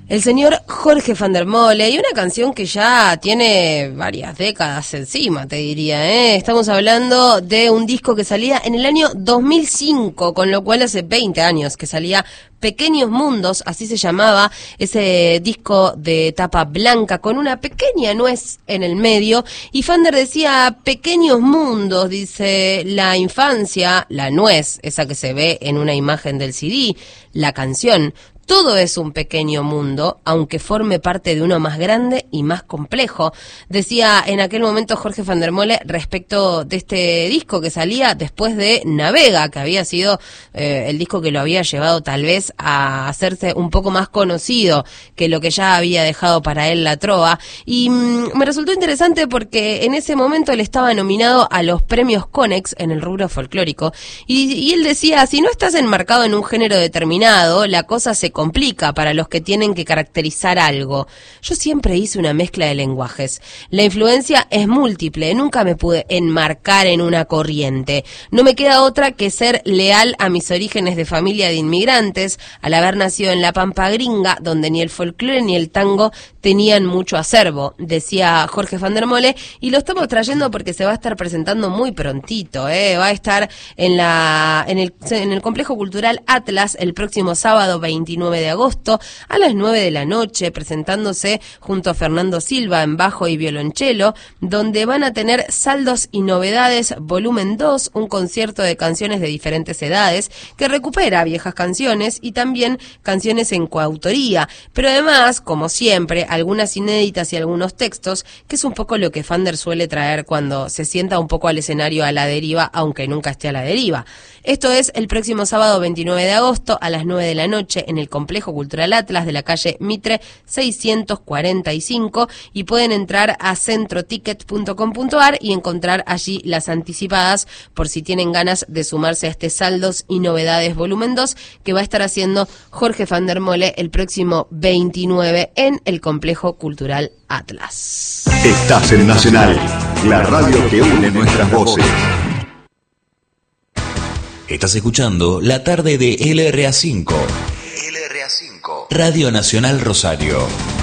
El señor Jorge van der Molle, y una canción que ya tiene varias décadas encima, te diría, ¿eh? Estamos hablando de un disco que salía en el año 2005, con lo cual hace 20 años que salía Pequeños Mundos, así se llamaba ese disco de tapa blanca con una pequeña nuez en el medio, y Fander decía: pequeños mundos, dice, la infancia, la nuez, esa que se ve en una imagen del CD, la canción. Todo es un pequeño mundo, aunque forme parte de uno más grande y más complejo, decía en aquel momento Jorge van der Molle respecto de este disco que salía después de Navega, que había sido el disco que lo había llevado tal vez a hacerse un poco más conocido que lo que ya había dejado para él la trova. Y me resultó interesante porque en ese momento él estaba nominado a los premios Conex en el rubro folclórico, y él decía: si no estás enmarcado en un género determinado, la cosa se complica para los que tienen que caracterizar algo. Yo siempre hice una mezcla de lenguajes. La influencia es múltiple, nunca me pude enmarcar en una corriente. No me queda otra que ser leal a mis orígenes de familia de inmigrantes, al haber nacido en la Pampa Gringa, donde ni el folclore ni el tango tenían mucho acervo, decía Jorge van der Molle, y lo estamos trayendo porque se va a estar presentando muy prontito, va a estar en el Complejo Cultural Atlas el próximo sábado 29 de agosto a las 9 de la noche, presentándose junto a Fernando Silva en bajo y violonchelo, donde van a tener Saldos y Novedades volumen 2, un concierto de canciones de diferentes edades que recupera viejas canciones y también canciones en coautoría, pero además, como siempre, algunas inéditas y algunos textos, que es un poco lo que Fander suele traer cuando se sienta un poco al escenario a la deriva, aunque nunca esté a la deriva. Esto es el próximo sábado 29 de agosto a las 9 de la noche en el Complejo Cultural Atlas de la calle Mitre 645, y pueden entrar a centroticket.com.ar y encontrar allí las anticipadas por si tienen ganas de sumarse a este Saldos y Novedades volumen 2 que va a estar haciendo Jorge van der Molle el próximo 29 en el Complejo Cultural Atlas. Estás en Nacional, la radio que une nuestras voces. Estás escuchando la tarde de LRA5. Radio Nacional Rosario.